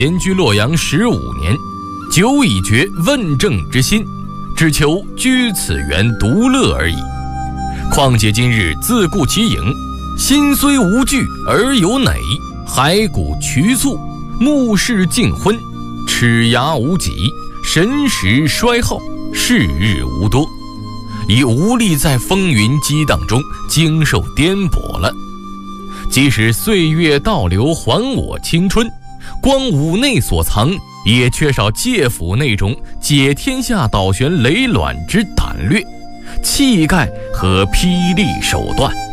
闲居洛阳15年，久已绝问政之心，只求居此园独乐而已。况且今日自顾其影，心虽无惧而有馁，骸骨渠促，目视尽昏，齿牙无几，神识衰耗，是日无多，已无力在风云激荡中经受颠簸了。即使岁月倒流还我青春，光五内所藏，也缺少介甫那种解天下倒悬累卵之胆略、气概和霹雳手段。